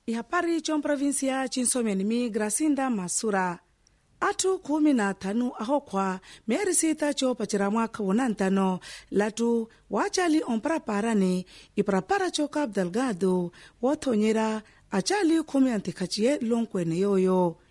ihapari chon provinsia chinsomenimi Gracinda Masura. Atu 15 ahokwa merisita cho pachira mwaka wonantano latu wachali onpraparane iprapara cho Cabo Delgado wotonyera achali 10 antikachie lonkwene yoyo